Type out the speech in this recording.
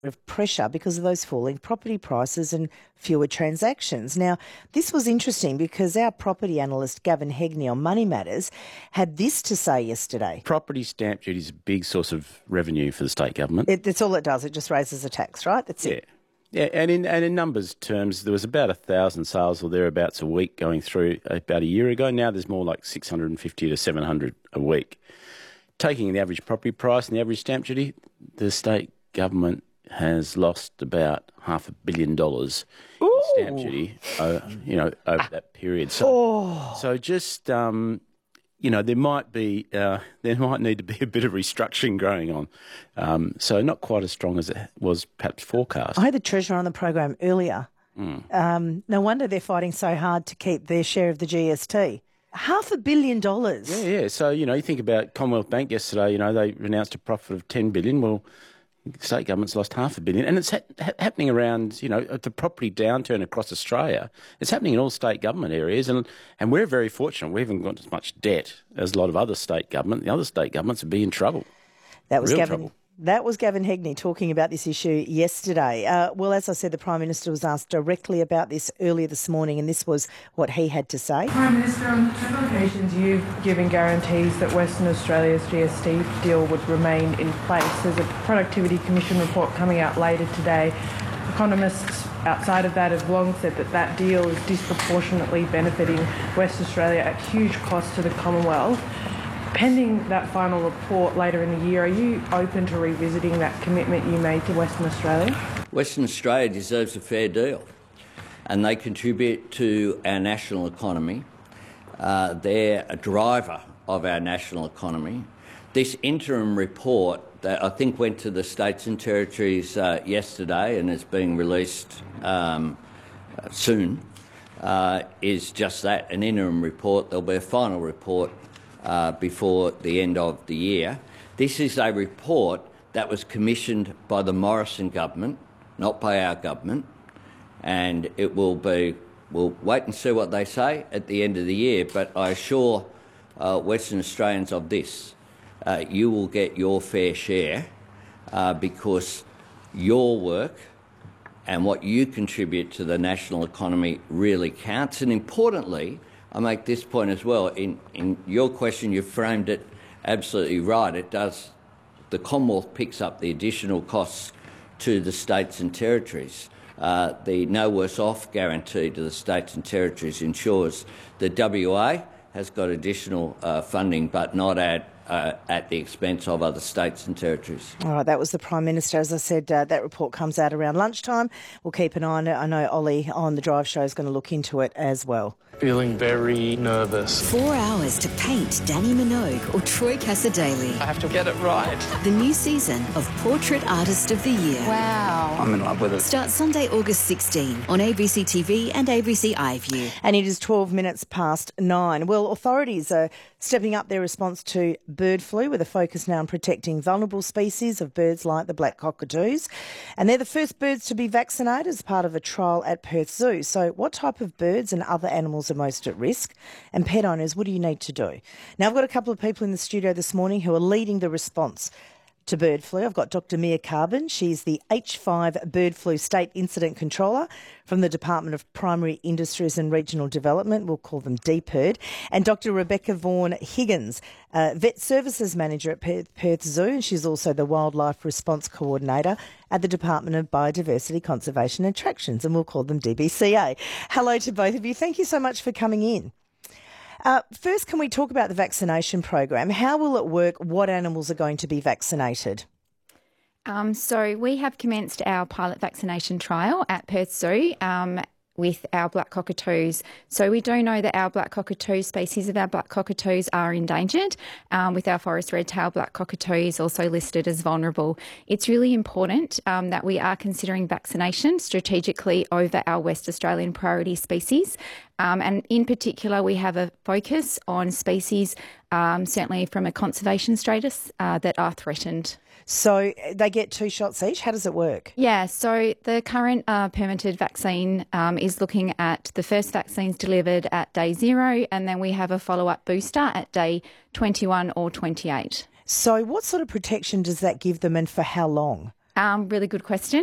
of pressure because of those falling property prices and fewer transactions. Now, this was interesting because our property analyst Gavin Hegney on Money Matters had this to say yesterday. Property stamp duty is a big source of revenue for the state government. That's all it does. It just raises a tax, right? That's it. Yeah, and in numbers terms, there was about 1,000 sales or thereabouts a week going through about a year ago. Now there's more like 650 to 700 a week. Taking the average property price and the average stamp duty, the state government has lost about $500 million in stamp duty, over that period. So just there might need to be a bit of restructuring going on. So not quite as strong as it was perhaps forecast. I had the Treasurer on the program earlier. No wonder they're fighting so hard to keep their share of the GST. $500 million. Yeah. So, you think about Commonwealth Bank yesterday, they announced a profit of $10 billion. Well, the state government's lost $500 million. And it's happening around, the property downturn across Australia. It's happening in all state government areas. And we're very fortunate. We haven't got as much debt as a lot of other state government. The other state governments would be in trouble. That was Gavin Hegney talking about this issue yesterday. Well, as I said, the Prime Minister was asked directly about this earlier this morning, and this was what he had to say. Prime Minister, on several occasions you've given guarantees that Western Australia's GST deal would remain in place. There's a Productivity Commission report coming out later today. Economists outside of that have long said that deal is disproportionately benefiting West Australia at huge cost to the Commonwealth. Pending that final report later in the year, are you open to revisiting that commitment you made to Western Australia? Western Australia deserves a fair deal, and they contribute to our national economy. They're a driver of our national economy. This interim report that I think went to the states and territories yesterday and is being released soon is just that, an interim report. There'll be a final report before the end of the year. This is a report that was commissioned by the Morrison government, not by our government, and we'll wait and see what they say at the end of the year, but I assure Western Australians of this, you will get your fair share because your work and what you contribute to the national economy really counts. And importantly, I make this point as well. In your question, you framed it absolutely right. It does. The Commonwealth picks up the additional costs to the states and territories. The No Worse Off guarantee to the states and territories ensures the WA has got additional funding, but not at the expense of other states and territories. All right, that was the Prime Minister. As I said, that report comes out around lunchtime. We'll keep an eye on it. I know Ollie on The Drive Show is going to look into it as well. Feeling very nervous. 4 hours to paint Danny Minogue or Troy Cassar-Daley. I have to get it right. The new season of Portrait Artist of the Year. Wow. I'm in love with it. Starts Sunday, August 16 on ABC TV and ABC iView. And it is 12 minutes past 9. Well, authorities are stepping up their response to bird flu with a focus now on protecting vulnerable species of birds like the black cockatoos. And they're the first birds to be vaccinated as part of a trial at Perth Zoo. So what type of birds and other animals are most at risk? And pet owners, what do you need to do? Now, I've got a couple of people in the studio this morning who are leading the response to bird flu. I've got Dr. Mia Carbon. She's the H5 Bird Flu State Incident Controller from the Department of Primary Industries and Regional Development. We'll call them DPIRD. And Dr. Rebecca Vaughan Higgins, Vet Services Manager at Perth Zoo, and she's also the Wildlife Response Coordinator at the Department of Biodiversity, Conservation and Attractions, and we'll call them DBCA. Hello to both of you. Thank you so much for coming in. First, can we talk about the vaccination program? How will it work? What animals are going to be vaccinated? So we have commenced our pilot vaccination trial at Perth Zoo with our black cockatoos. So we do know that our black cockatoo species of our black cockatoos are endangered, with our forest red-tailed black cockatoos also listed as vulnerable. It's really important that we are considering vaccination strategically over our West Australian priority species. And in particular, we have a focus on species, certainly from a conservation status, that are threatened. So they get 2 shots each? How does it work? Yeah, so the current permitted vaccine is looking at the first vaccines delivered at day 0, and then we have a follow-up booster at day 21 or 28. So what sort of protection does that give them and for how long? Really good question.